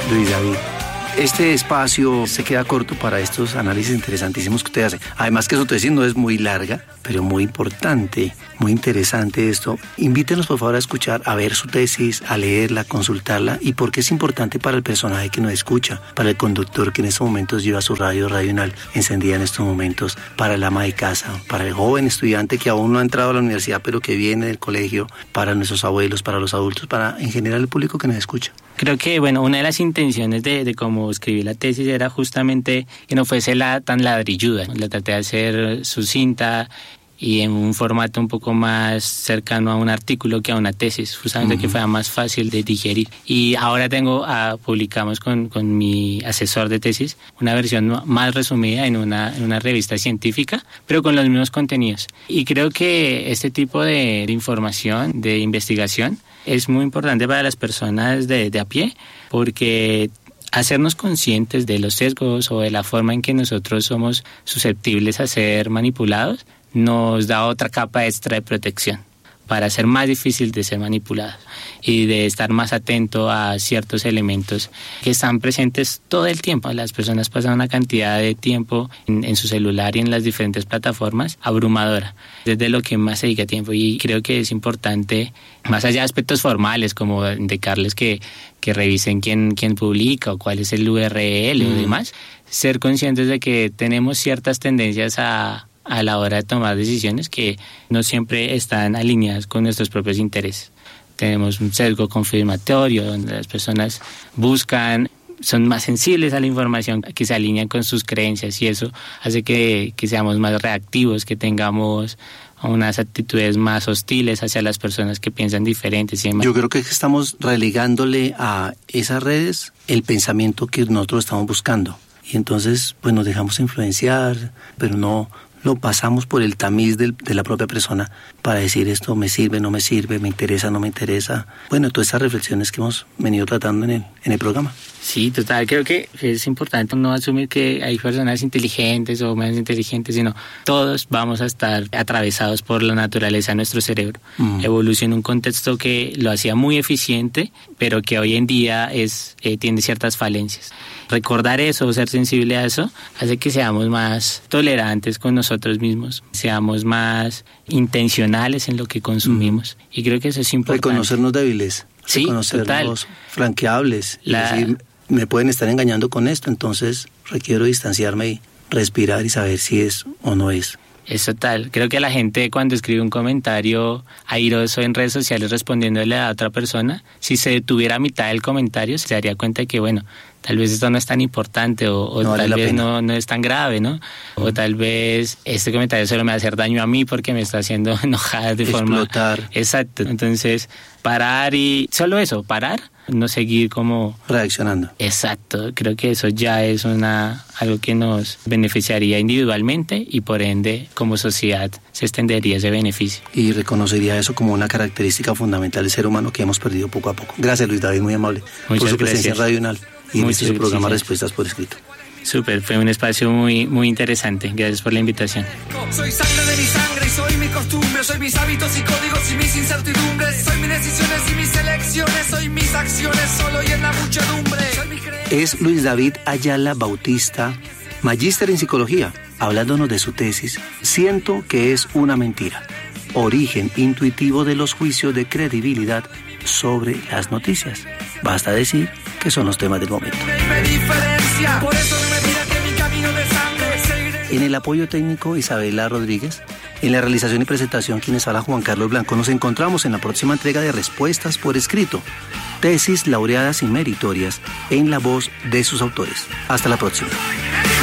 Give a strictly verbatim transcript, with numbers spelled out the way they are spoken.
Luis David, este espacio se queda corto para estos análisis interesantísimos que usted hace. Además que su tesis no es muy larga, pero muy importante, muy interesante esto. Invítenos por favor a escuchar, a ver su tesis, a leerla, a consultarla, y por qué es importante para el personaje que nos escucha, para el conductor que en estos momentos lleva su radio radional encendida en estos momentos, para el ama de casa, para el joven estudiante que aún no ha entrado a la universidad pero que viene del colegio, para nuestros abuelos, para los adultos, para en general el público que nos escucha. Creo que, bueno, una de las intenciones de, de cómo escribí la tesis era justamente que no fuese la, tan ladrilluda. La traté de hacer sucinta y en un formato un poco más cercano a un artículo que a una tesis, justamente uh-huh. que fuera más fácil de digerir. Y ahora tengo, a, publicamos con, con mi asesor de tesis una versión más resumida en una, en una revista científica, pero con los mismos contenidos. Y creo que este tipo de, de información, de investigación, es muy importante para las personas de, de a pie, porque hacernos conscientes de los sesgos o de la forma en que nosotros somos susceptibles a ser manipulados nos da otra capa extra de protección para ser más difícil de ser manipulados y de estar más atento a ciertos elementos que están presentes todo el tiempo. Las personas pasan una cantidad de tiempo en, en su celular y en las diferentes plataformas abrumadora, desde lo que más se dedica tiempo, y creo que es importante, más allá de aspectos formales como indicarles que, que revisen quién, quién publica o cuál es el U R L mm. o demás, ser conscientes de que tenemos ciertas tendencias a a la hora de tomar decisiones que no siempre están alineadas con nuestros propios intereses. Tenemos un sesgo confirmatorio donde las personas buscan, son más sensibles a la información que se alinean con sus creencias, y eso hace que, que seamos más reactivos, que tengamos unas actitudes más hostiles hacia las personas que piensan diferentes y demás. Yo creo que estamos relegándole a esas redes el pensamiento que nosotros estamos buscando, y entonces pues nos dejamos influenciar, pero no lo pasamos por el tamiz del, de la propia persona para decir esto me sirve, no me sirve, me interesa, no me interesa. Bueno, todas estas reflexiones que hemos venido tratando en el, en el programa. Sí, total, creo que es importante no asumir que hay personas inteligentes o menos inteligentes, sino todos vamos a estar atravesados por la naturaleza de nuestro cerebro. Mm. Evolucionó un contexto que lo hacía muy eficiente, pero que hoy en día es eh, tiene ciertas falencias. Recordar eso, ser sensible a eso, hace que seamos más tolerantes con nosotros mismos, seamos más intencionales en lo que consumimos. Mm. Y creo que eso es importante. Reconocernos débiles, sí, reconocernos total. Franqueables. La... Es decir, me pueden estar engañando con esto, entonces requiero distanciarme y respirar y saber si es o no es. Es total. Creo que la gente cuando escribe un comentario airoso en redes sociales respondiéndole a otra persona, si se detuviera a mitad del comentario, se daría cuenta de que, bueno, tal vez esto no es tan importante o, o no vale tal vez no, no es tan grave, ¿no? O tal vez este comentario solo me va a hacer daño a mí porque me está haciendo enojar de forma... Explotar. Exacto. Entonces, parar y... Solo eso, parar, no seguir como... reaccionando. Exacto. Creo que eso ya es una algo que nos beneficiaría individualmente y por ende como sociedad se extendería ese beneficio. Y reconocería eso como una característica fundamental del ser humano que hemos perdido poco a poco. Gracias, Luis David, muy amable. Muchas por su gracias. presencia en Radio Unal y en este programa gracias. Respuestas por Escrito. Súper, fue un espacio muy, muy interesante. Gracias por la invitación. Soy sangre de mi sangre y soy mi costumbre. Soy mis hábitos y códigos y mis incertidumbres. Soy mis decisiones y mis elecciones. Soy mis acciones solo y en la muchedumbre. Es Luis David Ayala Bautista, magíster en psicología, hablándonos de su tesis Siento que es una mentira. Origen intuitivo de los juicios de credibilidad sobre las noticias. Basta decir que son los temas del momento. En el apoyo técnico, Isabela Rodríguez. En la realización y presentación, quienes habla Juan Carlos Blanco. Nos encontramos en la próxima entrega de Respuestas por Escrito. Tesis laureadas y meritorias en la voz de sus autores. Hasta la próxima.